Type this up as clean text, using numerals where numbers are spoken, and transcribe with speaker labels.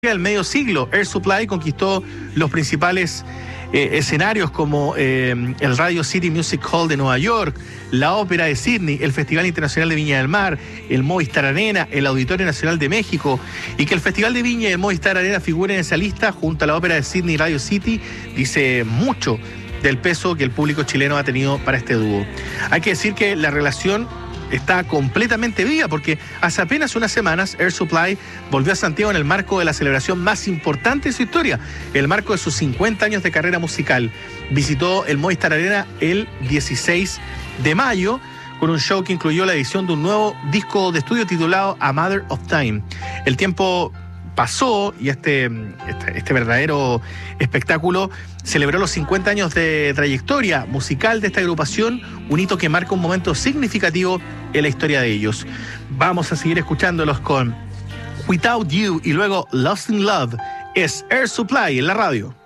Speaker 1: del medio siglo. Air Supply conquistó los principales escenarios como el Radio City Music Hall de Nueva York, la Ópera de Sydney, el Festival Internacional de Viña del Mar, el Movistar Arena, el Auditorio Nacional de México, y que el Festival de Viña y el Movistar Arena figuren en esa lista junto a la Ópera de Sydney y Radio City dice mucho del peso que el público chileno ha tenido para este dúo. Hay que decir que la relación está completamente viva porque hace apenas unas semanas Air Supply volvió a Santiago en el marco de la celebración más importante de su historia, el marco de sus 50 años de carrera musical. Visitó el Movistar Arena el 16 de mayo con un show que incluyó la edición de un nuevo disco de estudio titulado A Matter of Time. El tiempo pasó y este verdadero espectáculo celebró los 50 años de trayectoria musical de esta agrupación, un hito que marca un momento significativo en la historia de ellos. Vamos a seguir escuchándolos con Without You y luego Lost in Love. Es Air Supply en la radio.